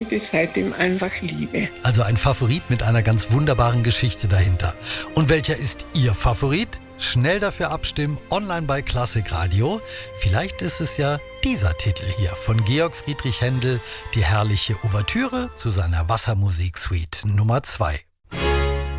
bis seitdem einfach liebe. Also ein Favorit mit einer ganz wunderbaren Geschichte dahinter. Und welcher ist Ihr Favorit? Schnell dafür abstimmen, online bei Klassik Radio. Vielleicht ist es ja dieser Titel hier von Georg Friedrich Händel, die herrliche Ouvertüre zu seiner Wassermusik-Suite Nummer 2.